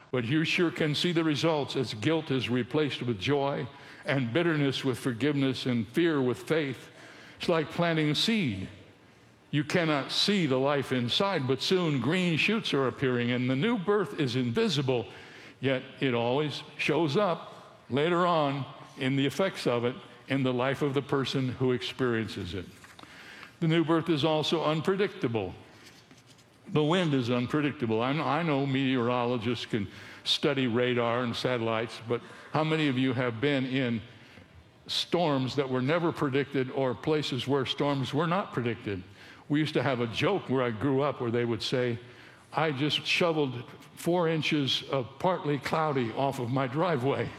But you sure can see the results as guilt is replaced with joy, and bitterness with forgiveness, and fear with faith. It's like planting a seed. You cannot see the life inside, but soon green shoots are appearing, and the new birth is invisible, yet it always shows up later on in the effects of it in the life of the person who experiences it. The new birth is also unpredictable. The wind is unpredictable. I know meteorologists can study radar and satellites, but how many of you have been in storms that were never predicted or places where storms were not predicted? We used to have a joke where I grew up where they would say, I just shoveled 4 inches of partly cloudy off of my driveway.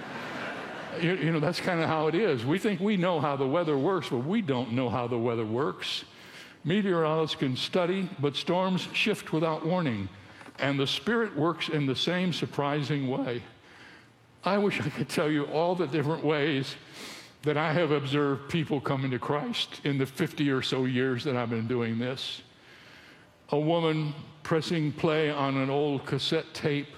You know, that's kind of how it is. We think we know how the weather works, but we don't know how the weather works. Meteorologists can study, but storms shift without warning, and the Spirit works in the same surprising way. I wish I could tell you all the different ways that I have observed people coming to Christ in the 50 or so years that I've been doing this. A woman pressing play on an old cassette tape,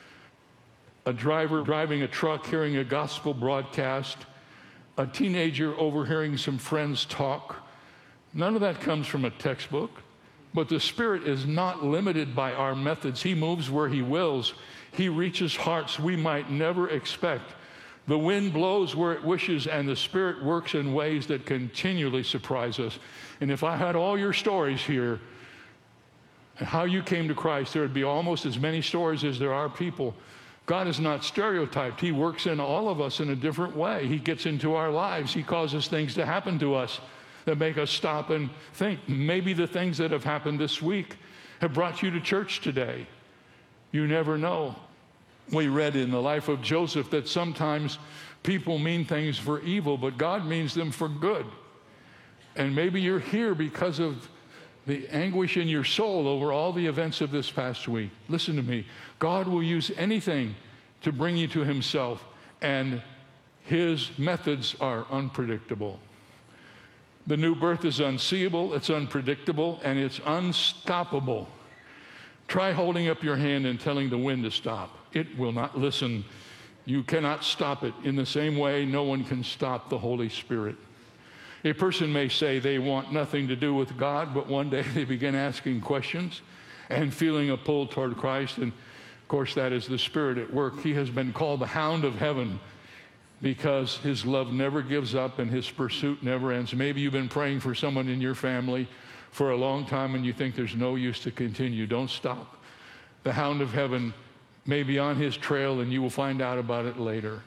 a driver driving a truck hearing a gospel broadcast, a teenager overhearing some friends talk. None of that comes from a textbook, but the Spirit is not limited by our methods. He moves where He wills. He reaches hearts we might never expect. The wind blows where it wishes, and the Spirit works in ways that continually surprise us. And if I had all your stories here, and how you came to Christ, there would be almost as many stories as there are people. God is not stereotyped. He works in all of us in a different way. He gets into our lives. He causes things to happen to us that make us stop and think. Maybe the things that have happened this week have brought you to church today. You never know. We read in the life of Joseph that sometimes people mean things for evil, but God means them for good. And maybe you're here because of the anguish in your soul over all the events of this past week. Listen to me. God will use anything to bring you to Himself, and His methods are unpredictable. The new birth is unseeable, it's unpredictable, and it's unstoppable. Try holding up your hand and telling the wind to stop. It will not listen. You cannot stop it. In the same way, no one can stop the Holy Spirit. A person may say they want nothing to do with God, but one day they begin asking questions and feeling a pull toward Christ. And of course, that is the Spirit at work. He has been called the Hound of Heaven because His love never gives up and His pursuit never ends. Maybe you've been praying for someone in your family for a long time and you think there's no use to continue. Don't stop. The Hound of Heaven may be on His trail, and you will find out about it later.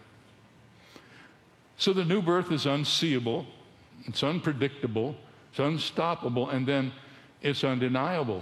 So the new birth is unseeable. It's unpredictable, it's unstoppable, and then it's undeniable.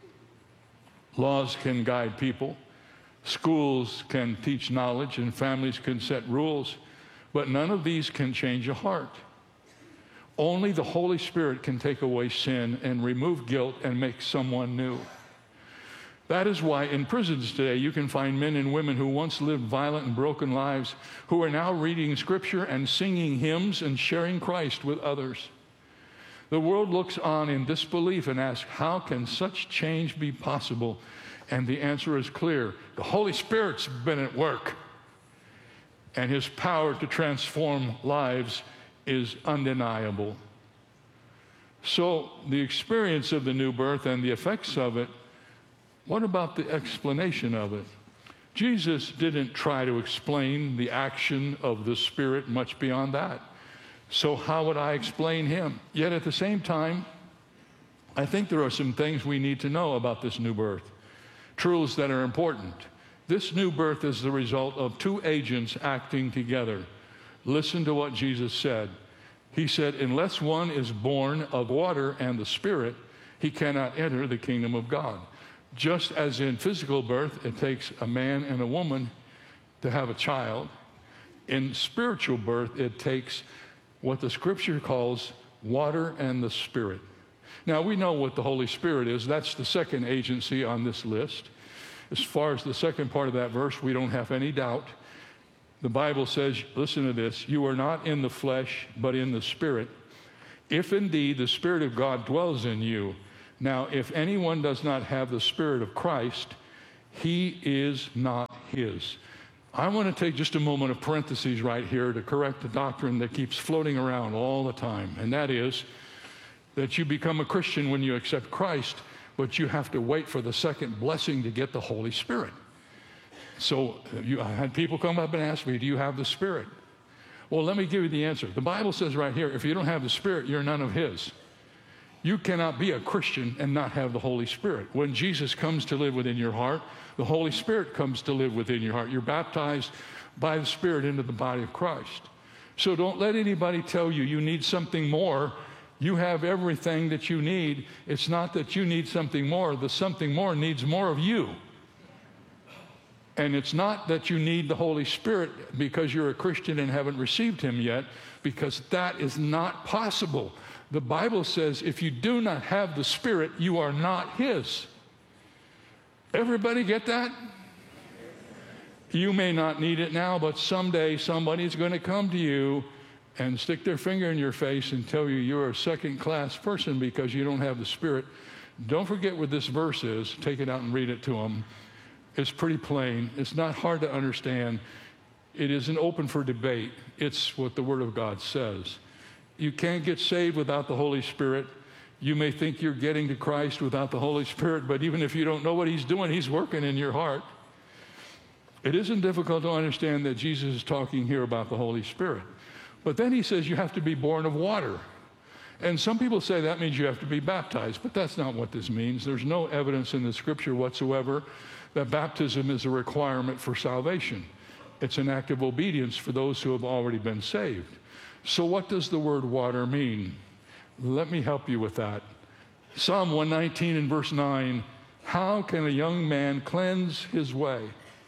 Laws can guide people, schools can teach knowledge, and families can set rules, but none of these can change a heart. Only the Holy Spirit can take away sin and remove guilt and make someone new. That is why in prisons today you can find men and women who once lived violent and broken lives who are now reading Scripture and singing hymns and sharing Christ with others. The world looks on in disbelief and asks, how can such change be possible? And the answer is clear. The Holy Spirit's been at work, and His power to transform lives is undeniable. So the experience of the new birth and the effects of it, what about the explanation of it? Jesus didn't try to explain the action of the Spirit much beyond that. So how would I explain Him? Yet at the same time, I think there are some things we need to know about this new birth, truths that are important. This new birth is the result of two agents acting together. Listen to what Jesus said. He said, unless one is born of water and the Spirit, he cannot enter the kingdom of God. Just as in physical birth, it takes a man and a woman to have a child, in spiritual birth, it takes what the Scripture calls water and the Spirit. Now, we know what the Holy Spirit is. That's the second agency on this list. As far as the second part of that verse, we don't have any doubt. The Bible says, listen to this, you are not in the flesh, but in the Spirit, if indeed the Spirit of God dwells in you. Now, if anyone does not have the Spirit of Christ, he is not his. I want to take just a moment of parentheses right here to correct the doctrine that keeps floating around all the time, and that is that you become a Christian when you accept Christ, but you have to wait for the second blessing to get the Holy Spirit. So I had people come up and ask me, do you have the Spirit? Well, let me give you the answer. The Bible says right here, if you don't have the Spirit, you're none of his. You cannot be a Christian and not have the Holy Spirit. When Jesus comes to live within your heart, the Holy Spirit comes to live within your heart. You're baptized by the Spirit into the body of Christ. So don't let anybody tell you you need something more. You have everything that you need. It's not that you need something more. The something more needs more of you. And it's not that you need the Holy Spirit because you're a Christian and haven't received him yet, because that is not possible. The Bible says if you do not have the Spirit, you are not his. Everybody get that? You may not need it now, but someday somebody's going to come to you and stick their finger in your face and tell you you're a second-class person because you don't have the Spirit. Don't forget what this verse is. Take it out and read it to them. It's pretty plain. It's not hard to understand. It isn't open for debate. It's what the Word of God says. You can't get saved without the Holy Spirit. You may think you're getting to Christ without the Holy Spirit, but even if you don't know what he's doing, he's working in your heart. It isn't difficult to understand that Jesus is talking here about the Holy Spirit. But then he says you have to be born of water. And some people say that means you have to be baptized, but that's not what this means. There's no evidence in the Scripture whatsoever that baptism is a requirement for salvation. It's an act of obedience for those who have already been saved. So what does the word water mean? Let me help you with that. Psalm 119 and verse 9, how can a young man cleanse his way?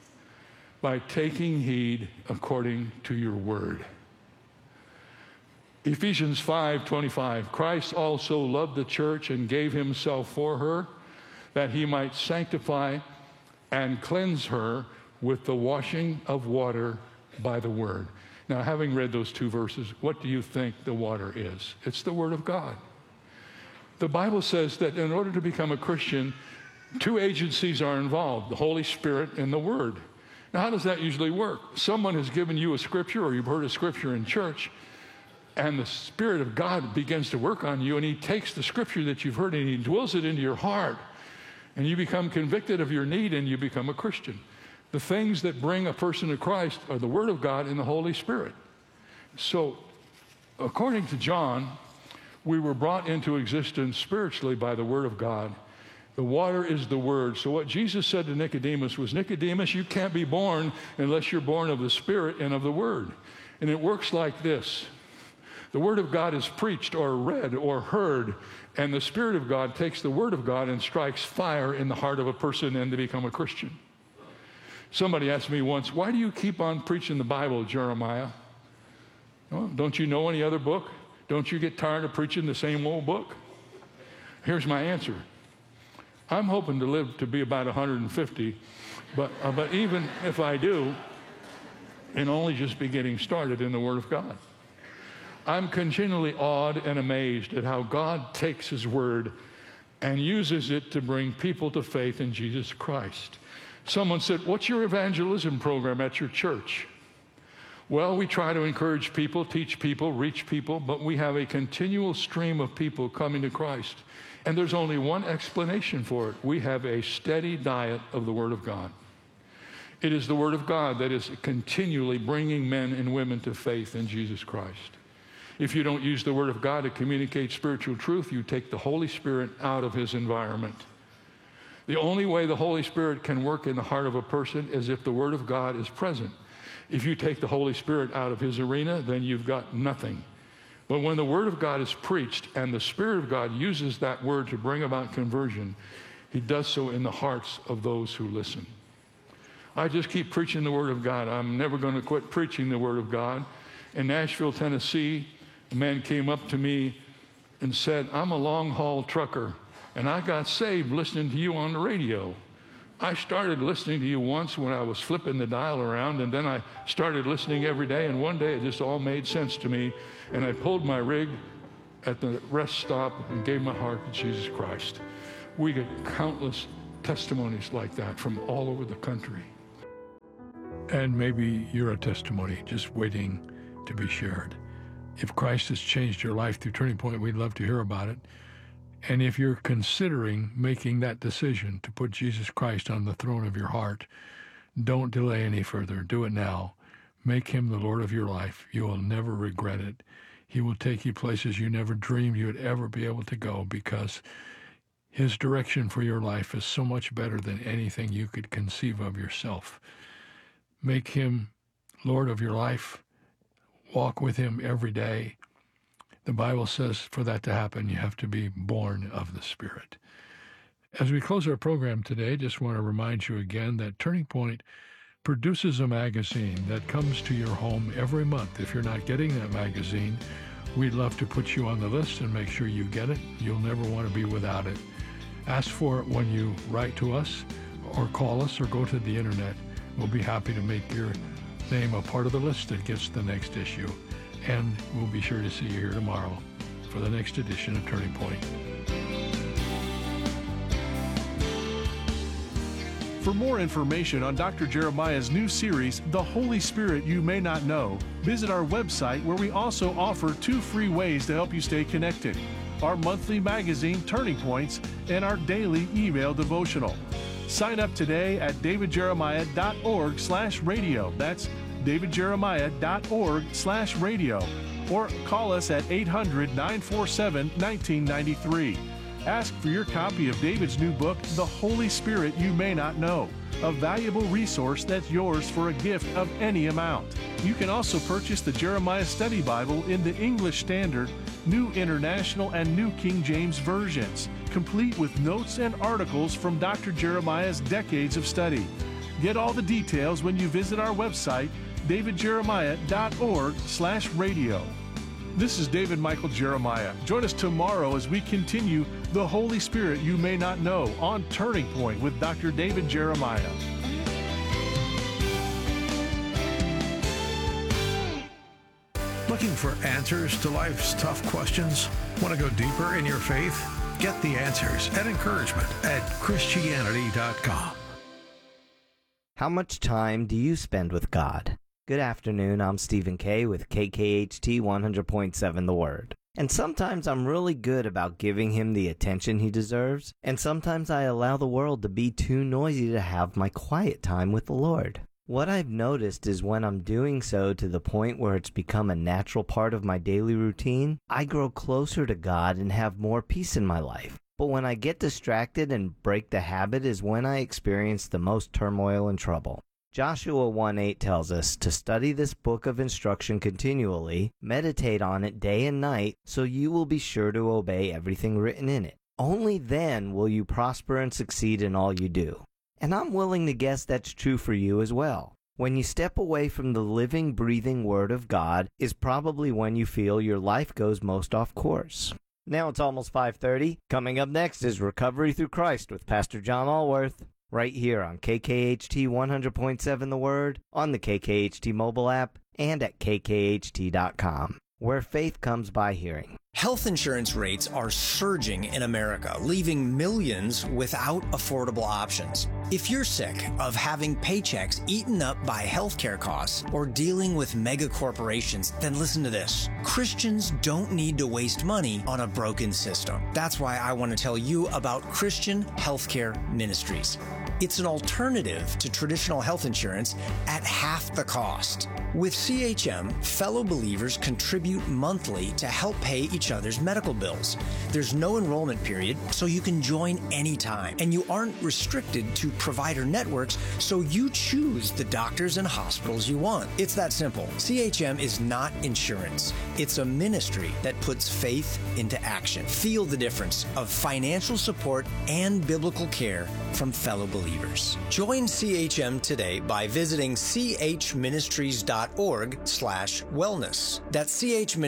By taking heed according to your word. Ephesians 5:25, Christ also loved the church and gave himself for her, that he might sanctify and cleanse her with the washing of water by the word. Now, having read those two verses, what do you think the water is? It's the Word of God. The Bible says that in order to become a Christian, two agencies are involved, the Holy Spirit and the Word. Now, how does that usually work? Someone has given you a scripture, or you've heard a scripture in church, and the Spirit of God begins to work on you, and he takes the scripture that you've heard and he dwells it into your heart, and you become convicted of your need and you become a Christian. The things that bring a person to Christ are the Word of God and the Holy Spirit. So, according to John, we were brought into existence spiritually by the Word of God. The water is the Word. So what Jesus said to Nicodemus was, Nicodemus, you can't be born unless you're born of the Spirit and of the Word. And it works like this. The Word of God is preached or read or heard, and the Spirit of God takes the Word of God and strikes fire in the heart of a person and they become a Christian. Somebody asked me once, why do you keep on preaching the Bible, Jeremiah? Well, don't you know any other book? Don't you get tired of preaching the same old book? Here's my answer. I'm hoping to live to be about 150, but even if I do, and only just be getting started in the Word of God. I'm continually awed and amazed at how God takes his Word and uses it to bring people to faith in Jesus Christ. Someone said, what's your evangelism program at your church? Well, we try to encourage people, teach people, reach people, but we have a continual stream of people coming to Christ. And there's only one explanation for it. We have a steady diet of the Word of God. It is the Word of God that is continually bringing men and women to faith in Jesus Christ. If you don't use the Word of God to communicate spiritual truth, you take the Holy Spirit out of his environment. The only way the Holy Spirit can work in the heart of a person is if the Word of God is present. If you take the Holy Spirit out of his arena, then you've got nothing. But when the Word of God is preached and the Spirit of God uses that Word to bring about conversion, he does so in the hearts of those who listen. I just keep preaching the Word of God. I'm never going to quit preaching the Word of God. In Nashville, Tennessee, a man came up to me and said, I'm a long-haul trucker. And I got saved listening to you on the radio. I started listening to you once when I was flipping the dial around, and then I started listening every day, and one day it just all made sense to me, and I pulled my rig at the rest stop and gave my heart to Jesus Christ. We get countless testimonies like that from all over the country. And maybe you're a testimony just waiting to be shared. If Christ has changed your life through Turning Point, we'd love to hear about it. And if you're considering making that decision to put Jesus Christ on the throne of your heart, don't delay any further. Do it now. Make him the Lord of your life. You will never regret it. He will take you places you never dreamed you would ever be able to go, because his direction for your life is so much better than anything you could conceive of yourself. Make him Lord of your life. Walk with him every day. The Bible says for that to happen, you have to be born of the Spirit. As we close our program today, just want to remind you again that Turning Point produces a magazine that comes to your home every month. If you're not getting that magazine, we'd love to put you on the list and make sure you get it. You'll never want to be without it. Ask for it when you write to us or call us or go to the internet. We'll be happy to make your name a part of the list that gets the next issue. And we'll be sure to see you here tomorrow for the next edition of Turning Point. For more information on Dr. Jeremiah's new series, The Holy Spirit You May Not Know, visit our website, where we also offer 2 free ways to help you stay connected: our monthly magazine, Turning Points, and our daily email devotional. Sign up today at davidjeremiah.org/radio. That's davidjeremiah.org/radio. Or call us at 800-947-1993. Ask for your copy of David's new book, The Holy Spirit You May Not Know, a valuable resource that's yours for a gift of any amount. You can also purchase the Jeremiah Study Bible in the English Standard, New International, and New King James versions, complete with notes and articles from Dr. Jeremiah's decades of study. Get all the details when you visit our website, davidjeremiah.org/radio. This is David Michael Jeremiah. Join us tomorrow as we continue The Holy Spirit You May Not Know on Turning Point with Dr. David Jeremiah. Looking for answers to life's tough questions? Want to go deeper in your faith? Get the answers and encouragement at Christianity.com. How much time do you spend with God? Good afternoon, I'm Stephen K. with KKHT 100.7 The Word. And sometimes I'm really good about giving him the attention he deserves, and sometimes I allow the world to be too noisy to have my quiet time with the Lord. What I've noticed is when I'm doing so to the point where it's become a natural part of my daily routine, I grow closer to God and have more peace in my life. But when I get distracted and break the habit is when I experience the most turmoil and trouble. Joshua 1:8 tells us to study this book of instruction continually, meditate on it day and night, so you will be sure to obey everything written in it. Only then will you prosper and succeed in all you do. And I'm willing to guess that's true for you as well. When you step away from the living, breathing Word of God is probably when you feel your life goes most off course. Now it's almost 5:30. Coming up next is Recovery Through Christ with Pastor John Allworth, right here on KKHT 100.7 The Word, on the KKHT mobile app, and at kkht.com, where faith comes by hearing. Health insurance rates are surging in America, leaving millions without affordable options. If you're sick of having paychecks eaten up by healthcare costs or dealing with mega corporations, then listen to this. Christians don't need to waste money on a broken system. That's why I want to tell you about Christian Healthcare Ministries. It's an alternative to traditional health insurance at half the cost. With CHM, fellow believers contribute monthly to help pay each other's medical bills. There's no enrollment period, so you can join anytime. And you aren't restricted to provider networks, so you choose the doctors and hospitals you want. It's that simple. CHM is not insurance. It's a ministry that puts faith into action. Feel the difference of financial support and biblical care from fellow believers. Join CHM today by visiting chministries.org/wellness. That's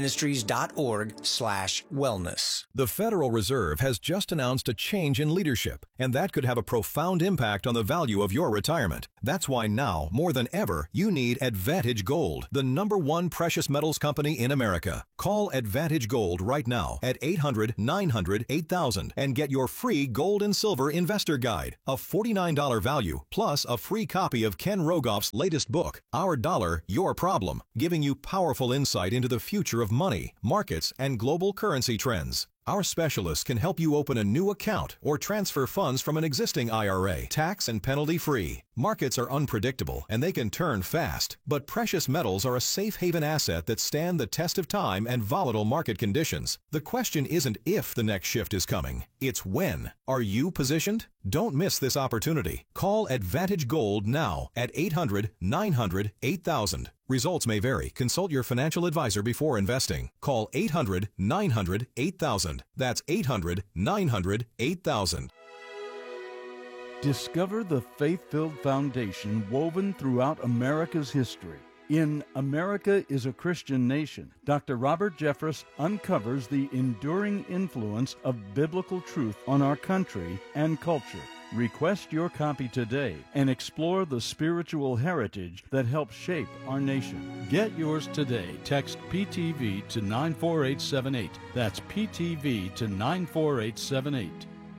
chministries.org/wellness. The Federal Reserve has just announced a change in leadership, and that could have a profound impact on the value of your retirement. That's why now, more than ever, you need Advantage Gold, the #1 precious metals company in America. Call Advantage Gold right now at 800-900-8000 and get your free gold and silver investor guide, a $49 value, plus a free copy of Ken Rogoff's latest book, Our Dollar, Your Problem, giving you powerful insight into the future of money, markets, and global currency trends. Our specialists can help you open a new account or transfer funds from an existing IRA, tax and penalty free. Markets are unpredictable and they can turn fast, but precious metals are a safe haven asset that stand the test of time and volatile market conditions. The question isn't if the next shift is coming, it's when. Are you positioned? Don't miss this opportunity. Call Advantage Gold now at 800-900-8000. Results may vary. Consult your financial advisor before investing. Call 800-900-8000. That's 800-900-8000. Discover the faith-filled foundation woven throughout America's history. In America is a Christian Nation, Dr. Robert Jeffress uncovers the enduring influence of biblical truth on our country and culture. Request your copy today and explore the spiritual heritage that helped shape our nation. Get yours today. Text PTV to 94878. That's PTV to 94878.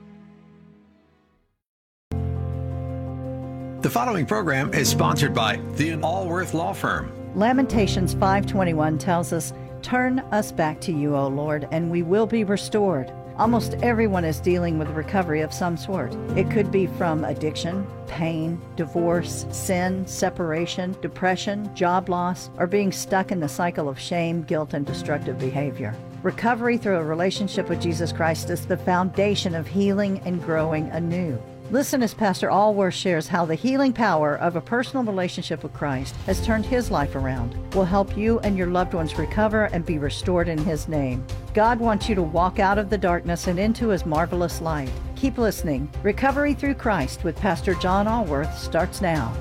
The following program is sponsored by the Allworth Law Firm. Lamentations 5:21 tells us, "Turn us back to you, O Lord, and we will be restored." Almost everyone is dealing with recovery of some sort. It could be from addiction, pain, divorce, sin, separation, depression, job loss, or being stuck in the cycle of shame, guilt, and destructive behavior. Recovery through a relationship with Jesus Christ is the foundation of healing and growing anew. Listen as Pastor Allworth shares how the healing power of a personal relationship with Christ has turned his life around. Will help you and your loved ones recover and be restored in his name. God wants you to walk out of the darkness and into his marvelous light. Keep listening. Recovery Through Christ with Pastor John Allworth starts now.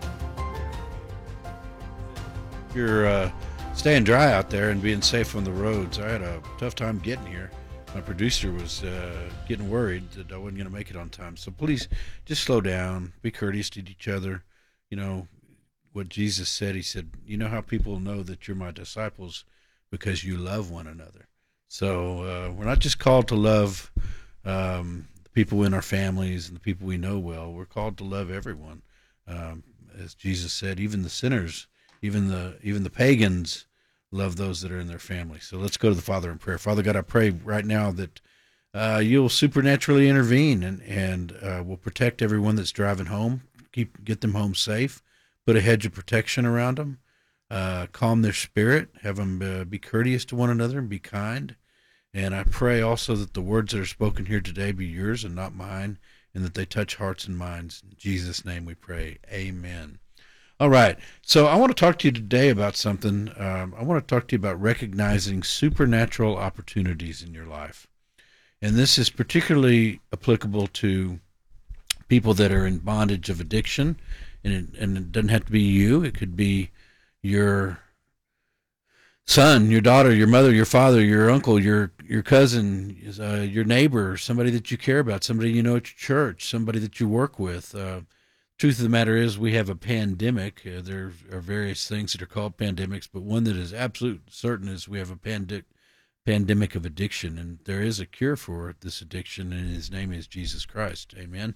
You're staying dry out there and being safe on the roads. I had a tough time getting here. My producer was getting worried that I wasn't going to make it on time. So please just slow down, be courteous to each other. You know what Jesus said, he said, you know how people know that you're my disciples? Because you love one another. So we're not just called to love the people in our families and the people we know well. We're called to love everyone. As Jesus said, even the sinners, even the pagans love those that are in their family. So let's go to the Father in prayer. Father God, I pray right now that you'll supernaturally intervene and will protect everyone that's driving home. Get them home safe. Put a hedge of protection around them. Calm their spirit. Have them be courteous to one another and be kind. And I pray also that the words that are spoken here today be yours and not mine, and that they touch hearts and minds. In Jesus' name we pray. Amen. All right, so I want to talk to you today about something. I want to talk to you about recognizing supernatural opportunities in your life. And this is particularly applicable to people that are in bondage of addiction. And it doesn't have to be you. It could be your son, your daughter, your mother, your father, your uncle, your cousin, your neighbor, somebody that you care about, somebody you know at your church, somebody that you work with. Truth of the matter is we have a pandemic. There are various things that are called pandemics, but one that is absolute certain is we have a pandemic of addiction, and there is a cure for this addiction, and his name is Jesus Christ. Amen.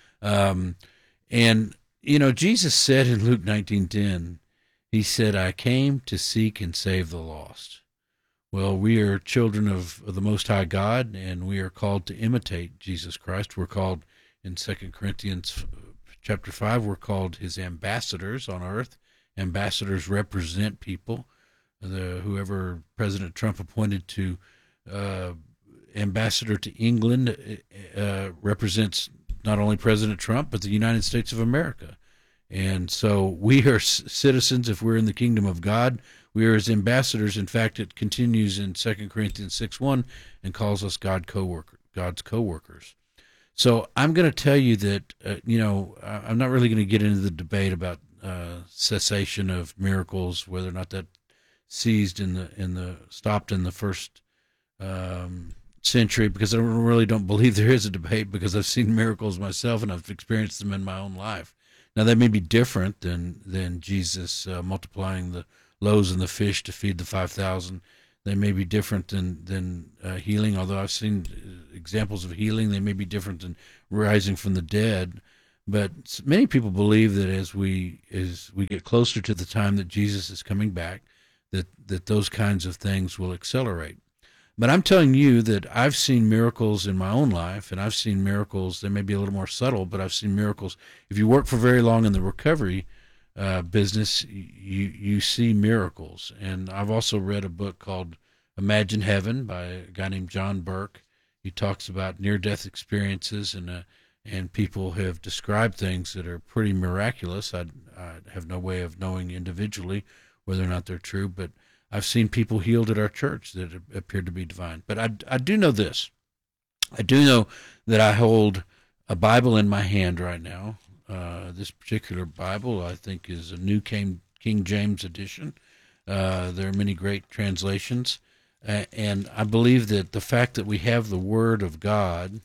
And, you know, Jesus said in Luke 19:10, he said, I came to seek and save the lost. Well, we are children of the Most High God, and we are called to imitate Jesus Christ. We're called in 2 Corinthians Chapter 5, we're called his ambassadors on earth. Ambassadors represent people. Whoever President Trump appointed to ambassador to England represents not only President Trump, but the United States of America. And so we are citizens if we're in the kingdom of God. We are his ambassadors. In fact, it continues in 2 Corinthians 6:1 and calls us God's co-workers. So I'm going to tell you that, I'm not really going to get into the debate about cessation of miracles, whether or not that stopped in the first century, because I really don't believe there is a debate, because I've seen miracles myself and I've experienced them in my own life. Now, they may be different than Jesus multiplying the loaves and the fish to feed the 5,000. They may be different than healing, although I've seen examples of healing. They may be different than rising from the dead. But many people believe that as we get closer to the time that Jesus is coming back, that those kinds of things will accelerate. But I'm telling you that I've seen miracles in my own life, and I've seen miracles, they may be a little more subtle, but I've seen miracles. If you work for very long in the recovery business, you see miracles. And I've also read a book called Imagine Heaven by a guy named John Burke. He talks about near-death experiences, and people have described things that are pretty miraculous. I have no way of knowing individually whether or not they're true, but I've seen people healed at our church that appeared to be divine. But I do know this. I do know that I hold a Bible in my hand right now. This particular Bible, I think, is a New King James edition. There are many great translations. And I believe that the fact that we have the Word of God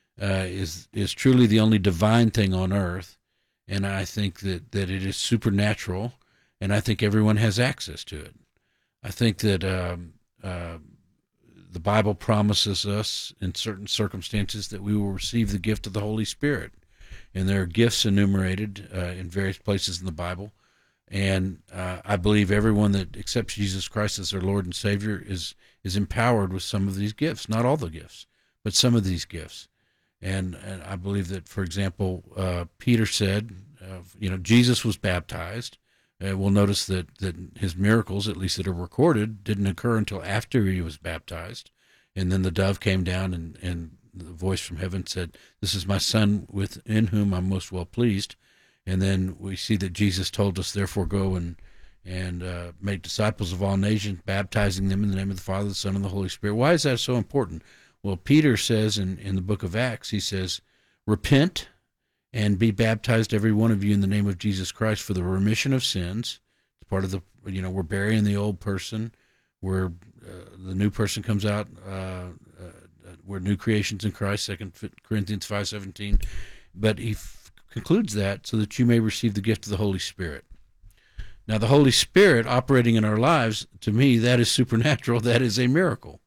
is truly the only divine thing on earth. And I think that it is supernatural, and I think everyone has access to it. I think that the Bible promises us in certain circumstances that we will receive the gift of the Holy Spirit. And there are gifts enumerated in various places in the Bible. And I believe everyone that accepts Jesus Christ as their Lord and Savior is empowered with some of these gifts. Not all the gifts, but some of these gifts. And I believe that, for example, Peter said, Jesus was baptized. We'll notice that his miracles, at least that are recorded, didn't occur until after he was baptized. And then the dove came down and the voice from heaven said, "This is my son in whom I'm most well pleased." And then we see that Jesus told us, "Therefore go and make disciples of all nations, baptizing them in the name of the Father, the Son, and the Holy Spirit." Why is that so important? Well, Peter says in the book of Acts, he says, "Repent and be baptized, every one of you, in the name of Jesus Christ for the remission of sins." It's part of the, we're burying the old person, where the new person comes out, we're new creations in Christ, 2 Corinthians 5:17. But he concludes that so that you may receive the gift of the Holy Spirit. Now, the Holy Spirit operating in our lives, to me, that is supernatural. That is a miracle.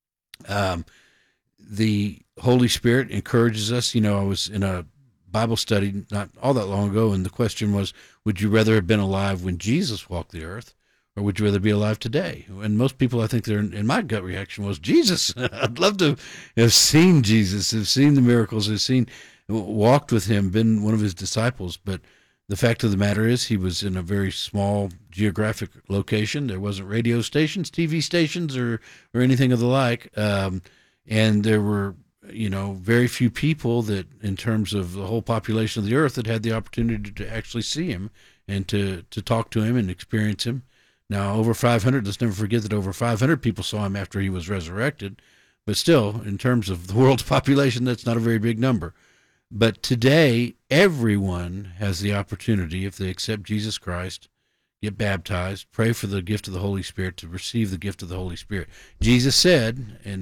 The Holy Spirit encourages us. I was in a Bible study not all that long ago, and the question was, would you rather have been alive when Jesus walked the earth, or would you rather be alive today? And most people, I think, in my gut reaction was Jesus. I'd love to have seen Jesus, have seen the miracles, walked with him, been one of his disciples. But the fact of the matter is, he was in a very small geographic location. There wasn't radio stations, TV stations, or anything of the like. And there were, very few people that, in terms of the whole population of the earth, that had the opportunity to actually see him and to talk to him and experience him. Now, over 500, let's never forget that over 500 people saw him after he was resurrected. But still, in terms of the world's population, that's not a very big number. But today, everyone has the opportunity, if they accept Jesus Christ, get baptized, pray for the gift of the Holy Spirit, to receive the gift of the Holy Spirit. Jesus said, and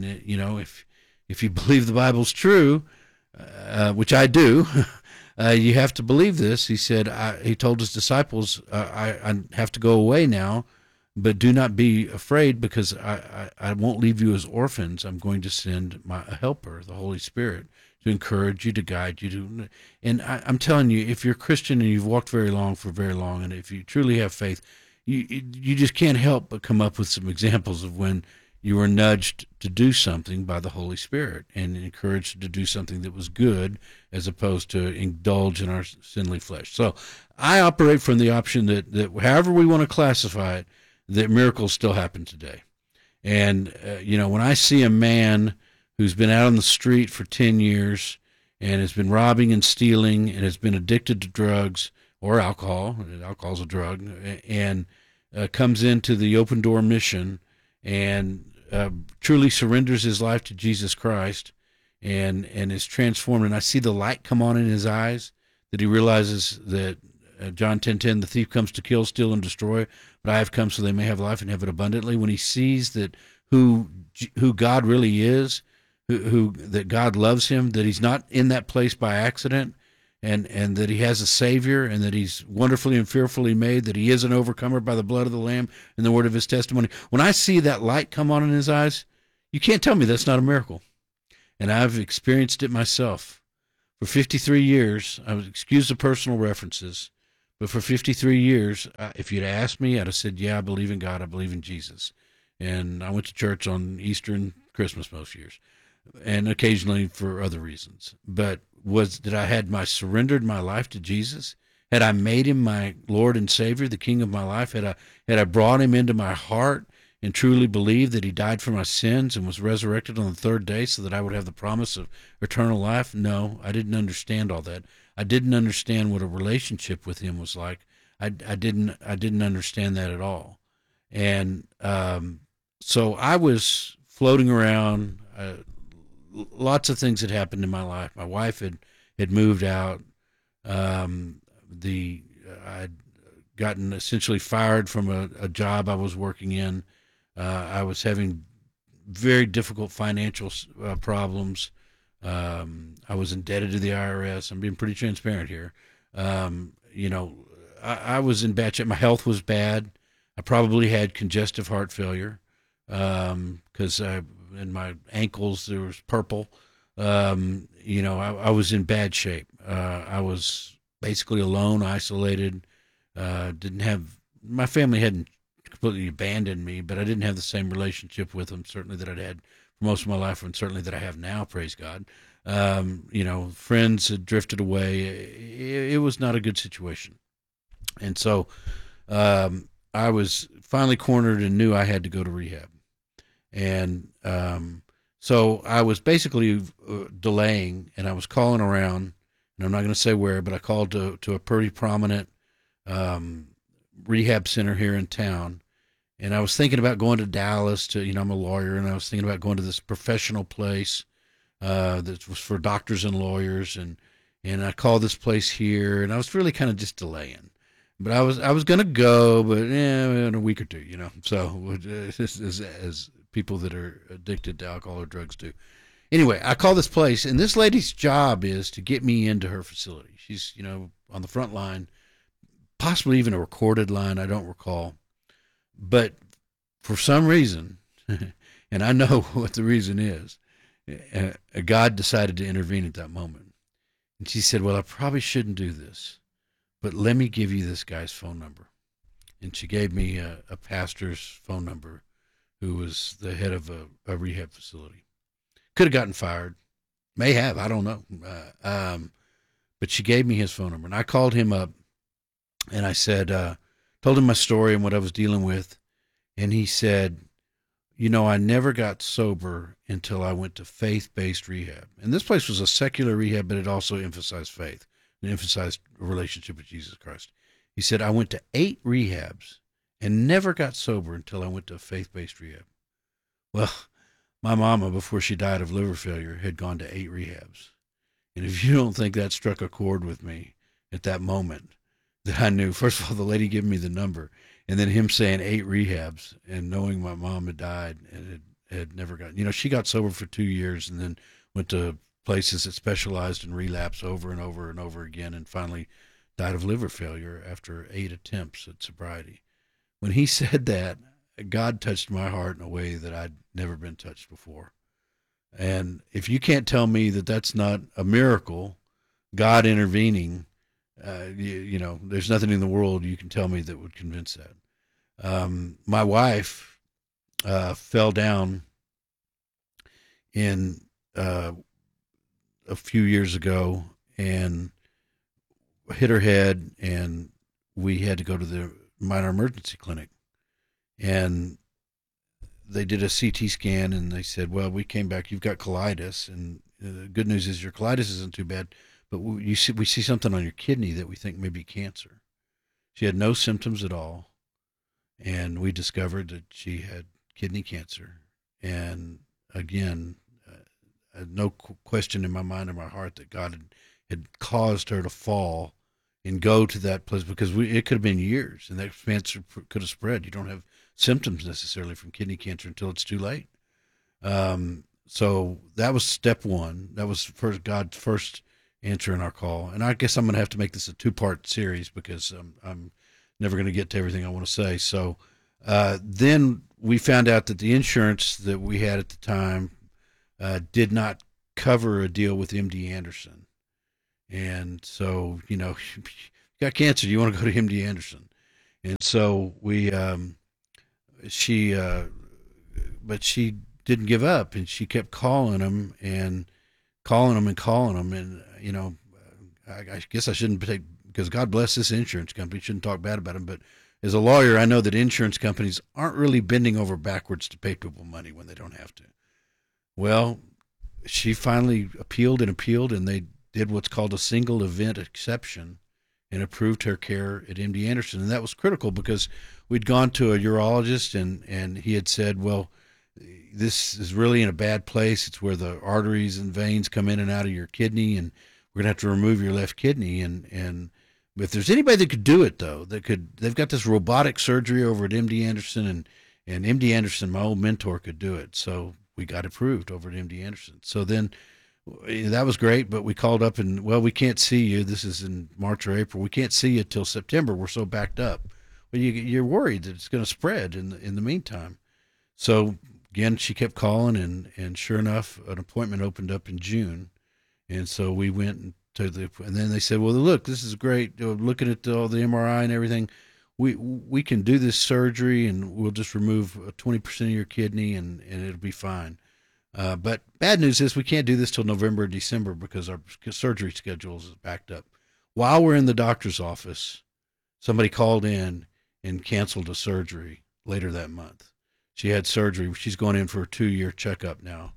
if you believe the Bible's true, which I do, you have to believe this. He said, he told his disciples, I have to go away now, but do not be afraid, because I won't leave you as orphans. I'm going to send a helper, the Holy Spirit, to encourage you, to guide you. And I'm telling you, if you're a Christian and you've walked for very long, and if you truly have faith, you just can't help but come up with some examples of when you were nudged to do something by the Holy Spirit and encouraged to do something that was good, as opposed to indulge in our sinful flesh. So I operate from the option that however we want to classify it, that miracles still happen today. And, when I see a man who's been out on the street for 10 years and has been robbing and stealing and has been addicted to drugs or alcohol, alcohol's a drug, and comes into the Open Door mission and truly surrenders his life to Jesus Christ and is transformed, and I see the light come on in his eyes, that he realizes that John 10:10, the thief comes to kill, steal, and destroy, but I have come so they may have life and have it abundantly. When he sees that who God really is, that God loves him, that he's not in that place by accident, and that he has a Savior, and that he's wonderfully and fearfully made, that he is an overcomer by the blood of the Lamb and the word of his testimony. When I see that light come on in his eyes, you can't tell me that's not a miracle. And I've experienced it myself. For 53 years, I was excused the personal references, but for 53 years, if you'd asked me, I'd have said, yeah, I believe in God, I believe in Jesus. And I went to church on Easter and Christmas most years, and occasionally for other reasons. But had I surrendered my life to Jesus? Had I made him my Lord and Savior, the King of my life? Had I brought him into my heart and truly believed that he died for my sins and was resurrected on the third day so that I would have the promise of eternal life? No, I didn't understand all that. I didn't understand what a relationship with him was like. I didn't understand that at all. And so I was floating around. Lots of things had happened in my life. My wife had moved out. I'd gotten essentially fired from a job I was working in. I was having very difficult financial problems. I was indebted to the IRS. I'm being pretty transparent here. I was in bad shape. My health was bad. I probably had congestive heart failure because in my ankles there was purple. I was in bad shape. I was basically alone, isolated. My family hadn't completely abandoned me, but I didn't have the same relationship with them, certainly that I'd had for most of my life, and certainly that I have now, praise God. Friends had drifted away. It was not a good situation. And so I was finally cornered and knew I had to go to rehab. And so I was basically delaying, and I was calling around, and I'm not going to say where, but I called to a pretty prominent rehab center here in town. And I was thinking about going to Dallas I'm a lawyer, and I was thinking about going to this professional place that was for doctors and lawyers. And I called this place here, and I was really kind of just delaying. But I was going to go, but in a week or two, So as people that are addicted to alcohol or drugs do. Anyway, I call this place, and this lady's job is to get me into her facility. She's, on the front line, possibly even a recorded line, I don't recall. But for some reason, and I know what the reason is, God decided to intervene at that moment. And she said, well, I probably shouldn't do this, but let me give you this guy's phone number. And she gave me a pastor's phone number who was the head of a rehab facility. Could have gotten fired. May have. I don't know. But she gave me his phone number. And I called him up, and I said, told him my story and what I was dealing with. And he said, I never got sober until I went to faith-based rehab. And this place was a secular rehab, but it also emphasized faith and emphasized a relationship with Jesus Christ. He said, I went to 8 rehabs and never got sober until I went to a faith-based rehab. Well, my mama, before she died of liver failure, had gone to 8 rehabs. And if you don't think that struck a chord with me at that moment, that I knew, first of all, the lady giving me the number, and then him saying 8 rehabs, and knowing my mom had died and had never gotten, she got sober for 2 years and then went to places that specialized in relapse over and over and over again, and finally died of liver failure after 8 attempts at sobriety. When he said that, God touched my heart in a way that I'd never been touched before. And if you can't tell me that that's not a miracle, God intervening, there's nothing in the world you can tell me that would convince that. My wife fell down in a few years ago and hit her head, and we had to go to the minor emergency clinic. And they did a CT scan, and they said, well, we came back, you've got colitis, and the good news is your colitis isn't too bad, but we see something on your kidney that we think may be cancer. She had no symptoms at all, and we discovered that she had kidney cancer. And again, no question in my mind or my heart that God had caused her to fall and go to that place, because it could have been years, and that cancer could have spread. You don't have symptoms necessarily from kidney cancer until it's too late. So that was step one. That was God's first answering our call. And I guess I'm going to have to make this a 2-part series because I'm never going to get to everything I want to say. So then we found out that the insurance that we had at the time did not cover a deal with MD Anderson. And so, you know, you got cancer, you want to go to MD Anderson. And so but she didn't give up, and she kept calling him and calling him and calling him. And, you know, I guess I shouldn't take, because God bless this insurance company, shouldn't talk bad about them. But as a lawyer, I know that insurance companies aren't really bending over backwards to pay people money when they don't have to. Well, she finally appealed, and they did what's called a single event exception and approved her care at MD Anderson. And that was critical because we'd gone to a urologist, and he had said, well, this is really in a bad place. It's where the arteries and veins come in and out of your kidney, and we're going to have to remove your left kidney. And if there's anybody that could do it, though, they've got this robotic surgery over at MD Anderson, and MD Anderson, my old mentor, could do it. So we got approved over at MD Anderson. So then that was great, but we called up and, well, we can't see you. This is in March or April. We can't see you till September. We're so backed up. Well, you're worried that it's going to spread in the meantime. So again, she kept calling, and sure enough, an appointment opened up in June. And so we went and then they said, well, look, this is great. Looking at all the MRI and everything, we can do this surgery, and we'll just remove 20% of your kidney, and it'll be fine. But bad news is we can't do this till November or December because our surgery schedule is backed up. While we're in the doctor's office, somebody called in and canceled a surgery later that month. She had surgery. She's going in for a 2-year checkup now.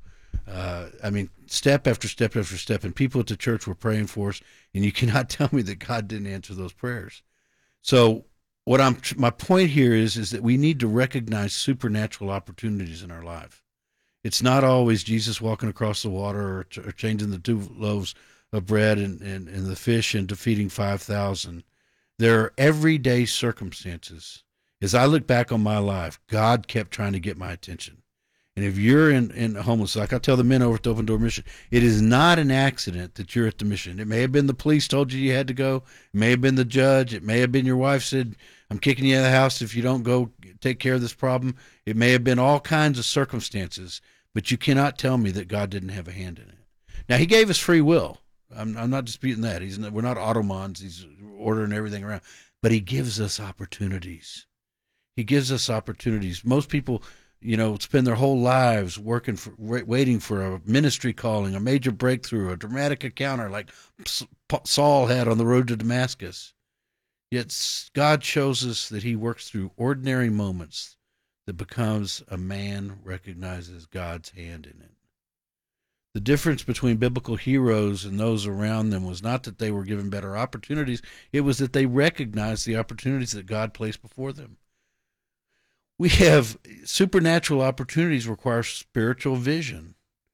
I mean, step after step after step, and people at the church were praying for us, and you cannot tell me that God didn't answer those prayers. So my point here is that we need to recognize supernatural opportunities in our life. It's not always Jesus walking across the water or changing the 2 loaves of bread and the fish into feeding 5,000. There are everyday circumstances. As I look back on my life, God kept trying to get my attention. And if you're in homeless, like I tell the men over at the Open Door Mission, it is not an accident that you're at the mission. It may have been the police told you had to go. It may have been the judge. It may have been your wife said, I'm kicking you out of the house if you don't go take care of this problem. It may have been all kinds of circumstances, but you cannot tell me that God didn't have a hand in it. Now, he gave us free will. I'm not disputing that. We're not automons. He's ordering everything around. But he gives us opportunities. He gives us opportunities. Most people, spend their whole lives waiting for a ministry calling, a major breakthrough, a dramatic encounter like Saul had on the road to Damascus. Yet God shows us that he works through ordinary moments that becomes a man recognizes God's hand in it. The difference between biblical heroes and those around them was not that they were given better opportunities. It was that they recognized the opportunities that God placed before them. We have supernatural opportunities require spiritual vision.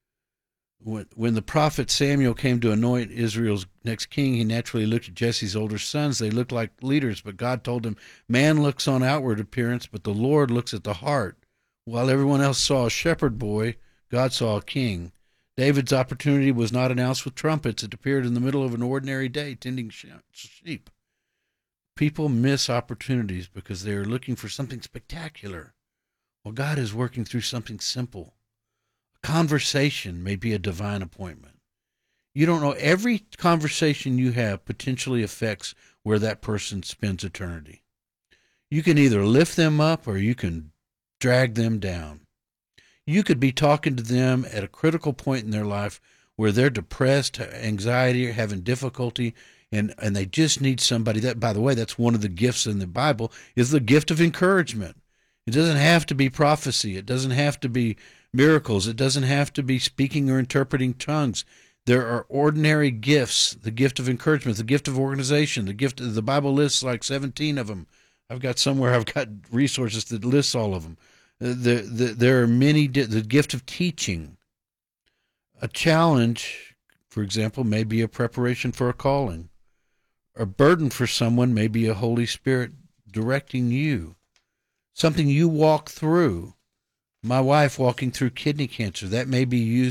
When the prophet Samuel came to anoint Israel's next king, he naturally looked at Jesse's older sons. They looked like leaders, but God told him, man looks on outward appearance, but the Lord looks at the heart. While everyone else saw a shepherd boy, God saw a king. David's opportunity was not announced with trumpets. It appeared in the middle of an ordinary day, tending sheep. People miss opportunities because they are looking for something spectacular. Well, God is working through something simple. A conversation may be a divine appointment. You don't know. Every conversation you have potentially affects where that person spends eternity. You can either lift them up or you can drag them down. You could be talking to them at a critical point in their life where they're depressed, anxiety, having difficulty, and they just need somebody. That, by the way, that's one of the gifts in the Bible, is the gift of encouragement. It doesn't have to be prophecy. It doesn't have to be miracles. It doesn't have to be speaking or interpreting tongues. There are ordinary gifts, the gift of encouragement, the gift of organization, the Bible lists like 17 of them. I've got resources that lists all of them. There are many, the gift of teaching. A challenge, for example, may be a preparation for a calling. A burden for someone may be a Holy Spirit directing you. Something you walk through. My wife walking through kidney cancer, that may be used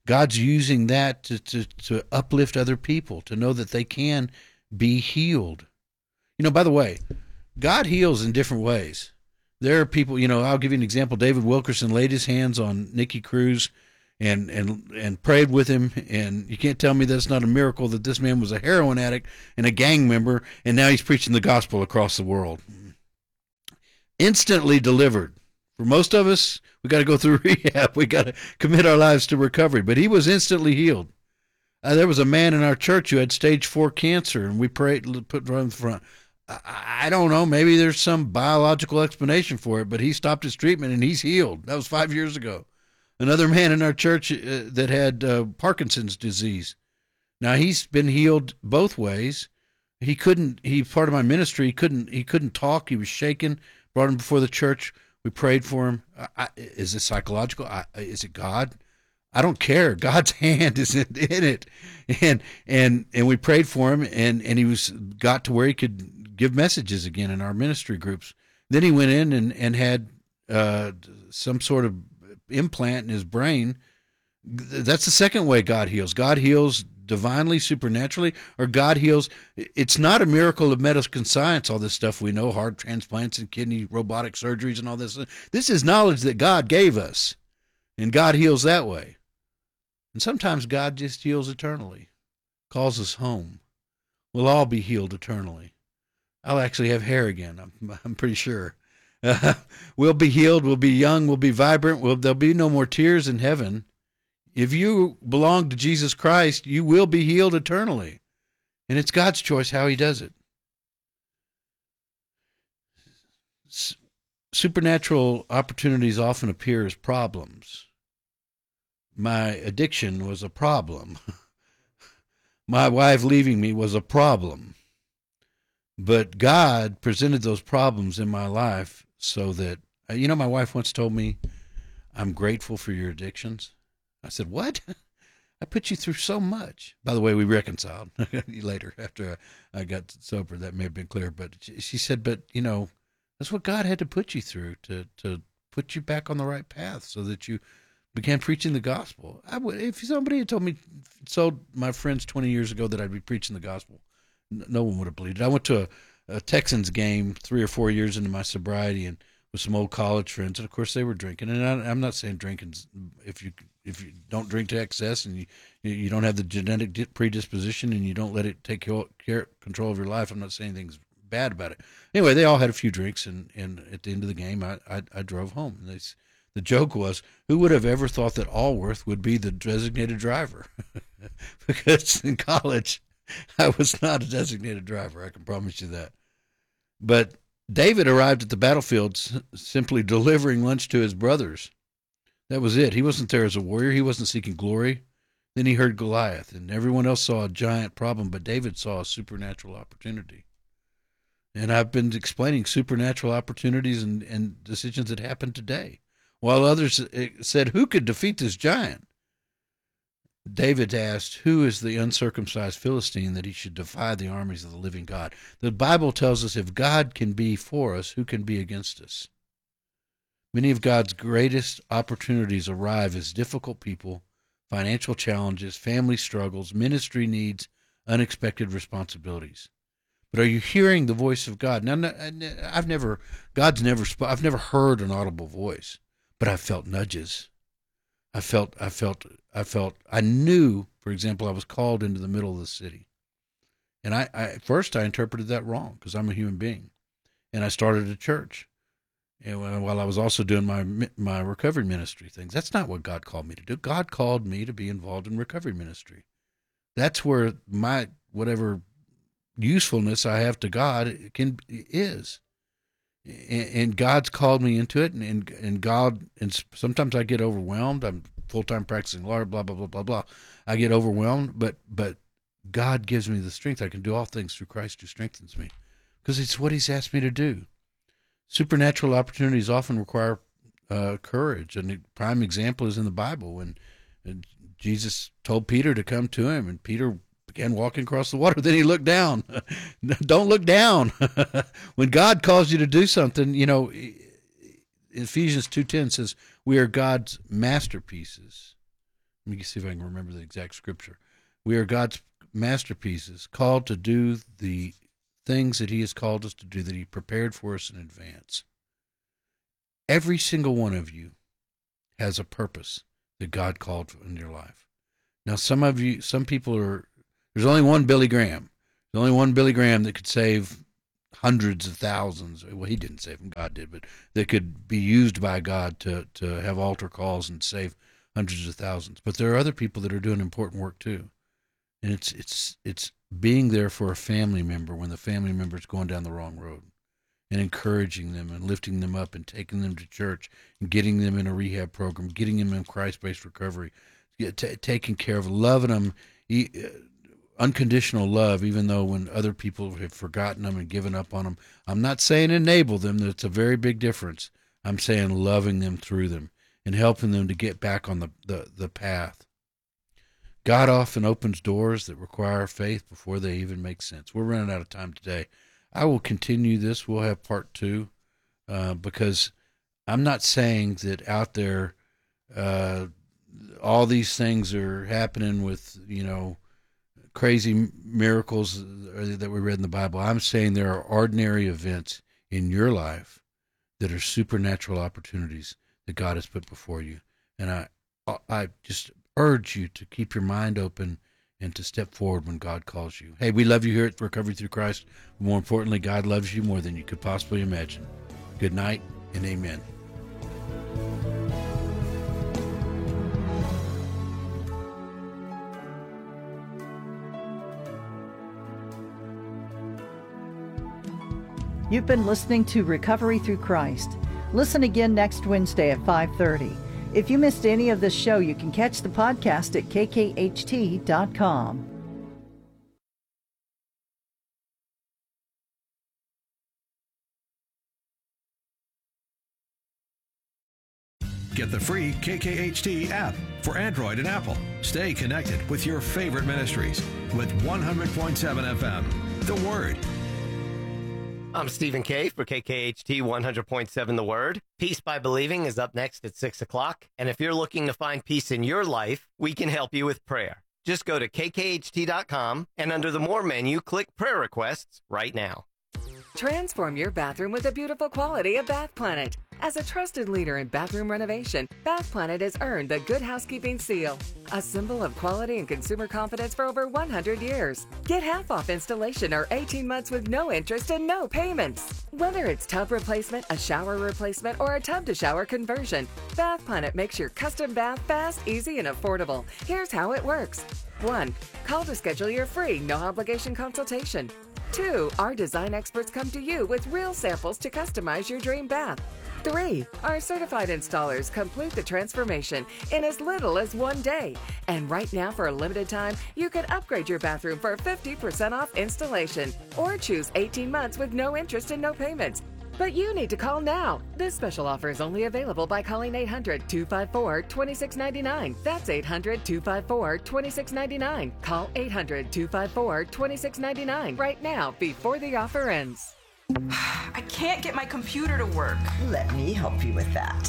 God's using that to uplift other people, to know that they can be healed. You know, by the way, God heals in different ways. There are people, you know, I'll give you an example. David Wilkerson laid his hands on Nicky Cruz and prayed with him, and you can't tell me that's not a miracle that this man was a heroin addict and a gang member, and now he's preaching the gospel across the world. Instantly delivered. For most of us, we got to go through rehab. We got to commit our lives to recovery, but he was instantly healed. There was a man in our church who had stage 4 cancer, and we prayed, put right in front. I don't know, maybe there's some biological explanation for it, but he stopped his treatment and he's healed. That was 5 years ago. Another man in our church that had Parkinson's disease. Now he's been healed both ways. He's part of my ministry. He couldn't talk. He was shaking. Brought him before the church. We prayed for him. Is it psychological? Is it God? I don't care. God's hand is in it, and we prayed for him, and he got to where he could give messages again in our ministry groups. Then he went in and had some sort of implant in his brain. That's the second way God heals. God heals divinely, supernaturally, or God heals. It's not a miracle of medical science, all this stuff we know, heart transplants and kidney robotic surgeries and all this. This is knowledge that God gave us, and God heals that way. And sometimes God just heals eternally, calls us home. We'll all be healed eternally. I'll actually have hair again, I'm pretty sure. We'll be healed, we'll be young, we'll be vibrant, there'll be no more tears in heaven. If you belong to Jesus Christ, you will be healed eternally. And it's God's choice how he does it. Supernatural opportunities often appear as problems. My addiction was a problem. My wife leaving me was a problem. But God presented those problems in my life so that, you know, my wife once told me, I'm grateful for your addictions. I said, what? I put you through so much. By the way, we reconciled later after I got sober. That may have been clear. But she said, but, you know, that's what God had to put you through to put you back on the right path so that you began preaching the gospel. If somebody had told my friends 20 years ago that I'd be preaching the gospel, no one would have believed it. I went to a Texans game 3 or 4 years into my sobriety and with some old college friends, and of course they were drinking. And I'm not saying drinking, if you don't drink to excess and you don't have the genetic predisposition and you don't let it take control of your life, I'm not saying anything's bad about it. Anyway, they all had a few drinks, and at the end of the game, I drove home. And the joke was, who would have ever thought that Allworth would be the designated driver? Because in college, I was not a designated driver. I can promise you that. But David arrived at the battlefield simply delivering lunch to his brothers. That was it. He wasn't there as a warrior. He wasn't seeking glory. Then he heard Goliath, and everyone else saw a giant problem, but David saw a supernatural opportunity. And I've been explaining supernatural opportunities and decisions that happen today. While others said, who could defeat this giant? David asked, who is the uncircumcised Philistine that he should defy the armies of the living God? The Bible tells us if God can be for us, who can be against us? Many of God's greatest opportunities arrive as difficult people, financial challenges, family struggles, ministry needs, unexpected responsibilities. But are you hearing the voice of God? Now, I've never heard an audible voice, but I've felt nudges. I knew, for example, I was called into the middle of the city. And at first I interpreted that wrong because I'm a human being. And I started a church. And while I was also doing my recovery ministry things. That's not what God called me to do. God called me to be involved in recovery ministry. That's where my whatever usefulness I have to God is. And God's called me into it, and sometimes I get overwhelmed. I'm full-time practicing lawyer, blah, blah, blah, blah, blah. I get overwhelmed, but God gives me the strength. I can do all things through Christ who strengthens me, because it's what he's asked me to do. Supernatural opportunities often require courage, and a prime example is in the Bible when Jesus told Peter to come to him, and Peter began walking across the water. Then he looked down. Don't look down. When God calls you to do something, you know, Ephesians 2:10 says, we are God's masterpieces. Let me see if I can remember the exact scripture. We are God's masterpieces, called to do the things that he has called us to do, that he prepared for us in advance. Every single one of you has a purpose that God called for in your life. Now, some people there's only one Billy Graham. There's only one Billy Graham that could save hundreds of thousands. Well, he didn't save them, God did, but that could be used by God to have altar calls and save hundreds of thousands. But there are other people that are doing important work too. And it's being there for a family member when the family member is going down the wrong road, and encouraging them and lifting them up and taking them to church and getting them in a rehab program, getting them in Christ-based recovery, taking care of, loving them, unconditional love, even though when other people have forgotten them and given up on them. I'm not saying enable them. That's a very big difference. I'm saying loving them through them and helping them to get back on the path. God often opens doors that require faith before they even make sense. We're running out of time today. I will continue this. We'll have part 2 because I'm not saying that out there all these things are happening with, crazy miracles that we read in the Bible. I'm saying there are ordinary events in your life that are supernatural opportunities that God has put before you. And I just urge you to keep your mind open and to step forward when God calls you. Hey, we love you here at Recovery Through Christ. More importantly, God loves you more than you could possibly imagine. Good night and amen. You've been listening to Recovery Through Christ. Listen again next Wednesday at 5:30. If you missed any of this show, you can catch the podcast at kkht.com. Get the free KKHT app for Android and Apple. Stay connected with your favorite ministries with 100.7 FM, The Word. I'm Stephen K. for KKHT 100.7 The Word. Peace by Believing is up next at 6 o'clock. And if you're looking to find peace in your life, we can help you with prayer. Just go to kkht.com and under the More menu, click Prayer Requests right now. Transform your bathroom with the beautiful quality of Bath Planet. As a trusted leader in bathroom renovation, Bath Planet has earned the Good Housekeeping seal, a symbol of quality and consumer confidence for over 100 years. Get half off installation or 18 months with no interest and no payments. Whether it's tub replacement, a shower replacement, or a tub-to-shower conversion, Bath Planet makes your custom bath fast, easy, and affordable. Here's how it works. 1. Call to schedule your free, no-obligation consultation. 2. Our design experts come to you with real samples to customize your dream bath. 3. Our certified installers complete the transformation in as little as 1 day. And right now, for a limited time, you can upgrade your bathroom for 50% off installation or choose 18 months with no interest and no payments. But you need to call now. This special offer is only available by calling 800-254-2699. That's 800-254-2699. Call 800-254-2699 right now before the offer ends. I can't get my computer to work. Let me help you with that.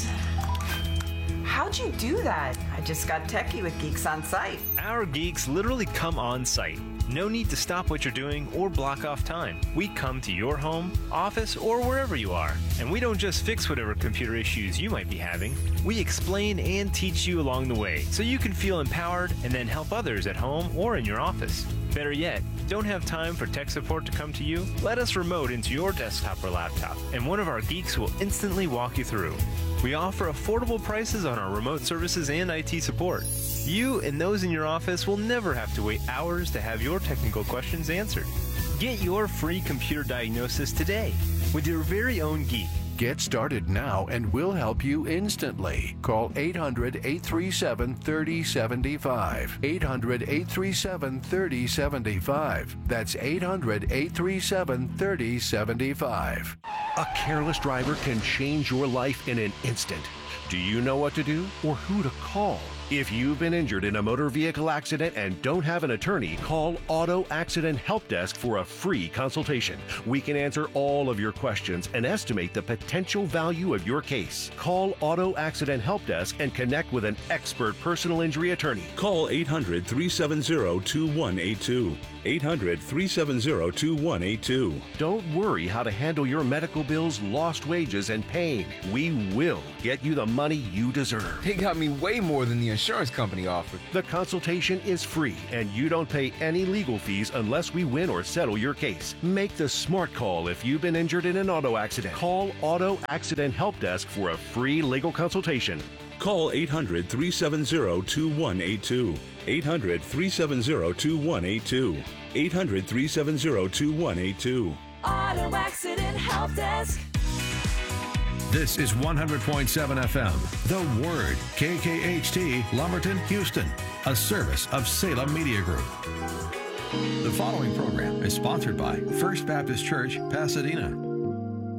How'd you do that? I just got techie with Geeks on Site. Our geeks literally come on site. No need to stop what you're doing or block off time. We come to your home, office, or wherever you are. And we don't just fix whatever computer issues you might be having. We explain and teach you along the way so you can feel empowered and then help others at home or in your office. Better yet, don't have time for tech support to come to you? Let us remote into your desktop or laptop, and one of our geeks will instantly walk you through. We offer affordable prices on our remote services and IT support. You and those in your office will never have to wait hours to have your technical questions answered. Get your free computer diagnosis today with your very own geek. Get started now and we'll help you instantly. Call 800-837-3075. 800-837-3075. That's 800-837-3075. A careless driver can change your life in an instant. Do you know what to do or who to call? If you've been injured in a motor vehicle accident and don't have an attorney, call Auto Accident Help Desk for a free consultation. We can answer all of your questions and estimate the potential value of your case. Call Auto Accident Help Desk and connect with an expert personal injury attorney. Call 800-370-2182. 800-370-2182. Don't worry how to handle your medical bills, lost wages, and pain. We will get you the money you deserve. They got me way more than the insurance company offered. The consultation is free, and you don't pay any legal fees unless we win or settle your case. Make the smart call if you've been injured in an auto accident. Call Auto Accident Help Desk for a free legal consultation. Call 800-370-2182. 800-370-2182. 800-370-2182. Auto Accident Help Desk. This is 100.7 FM, The Word, KKHT, Lumberton, Houston, a service of Salem Media Group. The following program is sponsored by First Baptist Church, Pasadena.